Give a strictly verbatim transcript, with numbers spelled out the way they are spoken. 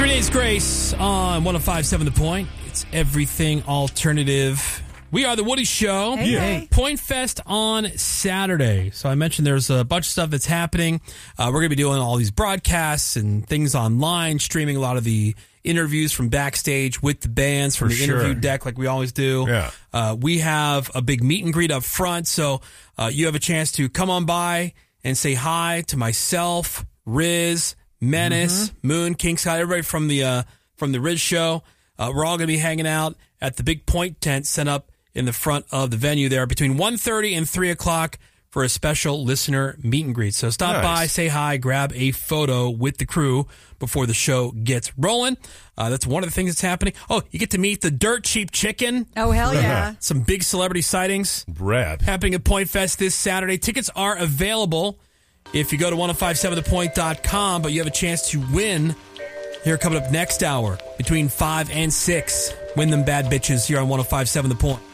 Three Days Grace on one oh five point seven The Point. It's everything alternative. We are The Woody Show. Hey, yeah. hey. Point Fest on Saturday. So I mentioned there's a bunch of stuff that's happening. Uh, we're going to be doing all these broadcasts and things online, streaming a lot of the interviews from backstage with the bands from For the sure. interview deck like we always do. Yeah. Uh, we have a big meet and greet up front. So uh, you have a chance to come on by and say hi to myself, Riz, Menace, mm-hmm. Moon, King Scott, everybody from the uh, from the Riz show. Uh, we're all going to be hanging out at the big point tent set up in the front of the venue there between one thirty and three o'clock for a special listener meet and greet. So stop Nice. by, say hi, grab a photo with the crew before the show gets rolling. Uh, that's one of the things that's happening. Oh, you get to meet the Dirt Cheap Chicken. Oh, hell yeah. Some big celebrity sightings Brad. happening at Point Fest this Saturday. Tickets are available if you go to ten fifty-seven the point dot com, but you have a chance to win here coming up next hour between five and six. Win them bad bitches here on ten fifty-seven The Point.